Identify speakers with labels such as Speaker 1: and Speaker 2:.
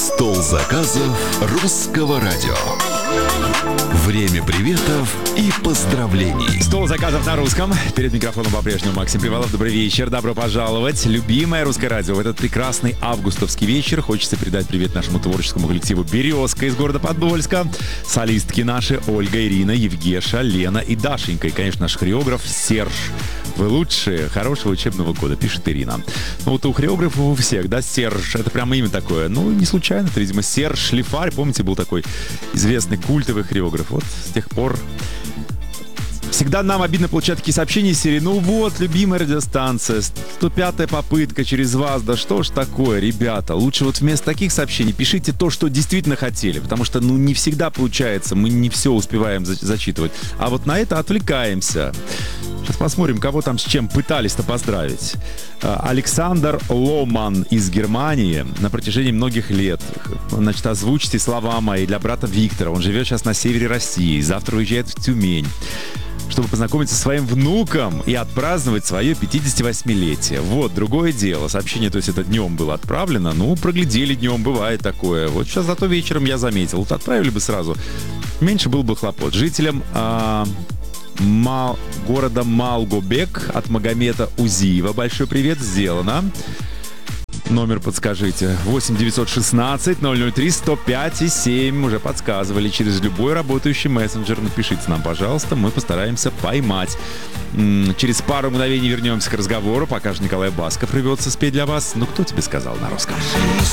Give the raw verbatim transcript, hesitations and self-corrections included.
Speaker 1: Стол заказов русского радио. Время приветов и поздравлений.
Speaker 2: Стол заказов на русском. Перед микрофоном по-прежнему Максим Привалов. Добрый вечер, добро пожаловать. Любимое русское радио. В этот прекрасный августовский вечер хочется передать привет нашему творческому коллективу «Березка» из города Подольска. Солистки наши Ольга, Ирина, Евгеша, Лена и Дашенька. И, конечно, наш хореограф Серж. Вы лучшие. Хорошего учебного года, пишет Ирина. Ну вот у хореографов у всех, да, Серж. Это прямо имя такое. Ну, не случайно, это, видимо, Серж Шлифарь. Помните, был такой известный культовый хореограф. Вот с тех пор всегда нам обидно получать такие сообщения из серии: ну вот, любимая радиостанция, сто пятая попытка через вас, да что ж такое, ребята. Лучше вот вместо таких сообщений пишите то, что действительно хотели, потому что, ну, не всегда получается, мы не все успеваем за- зачитывать. А вот на это отвлекаемся. Сейчас посмотрим, кого там с чем пытались-то поздравить. Александр Ломан из Германии на протяжении многих лет. Значит, озвучьте слова мои для брата Виктора. Он живет сейчас на севере России. Завтра уезжает в Тюмень, чтобы познакомиться со своим внуком и отпраздновать свое пятидесятивосьмилетие. Вот, другое дело. Сообщение, то есть это днем было отправлено. Ну, проглядели днем, бывает такое. Вот сейчас зато вечером я заметил. Вот отправили бы сразу, меньше было бы хлопот. Жителям а, Мал, города Малгобек от Магомета Узиева большой привет, сделано. Номер подскажите. восемь девятьсот шестнадцать ноль ноль три сто пять и семь. Уже подсказывали. Через любой работающий мессенджер напишите нам, пожалуйста. Мы постараемся поймать. М-м, через пару мгновений вернемся к разговору. Пока же Николай Басков рвется спеть для вас. Ну, кто тебе сказал на русском?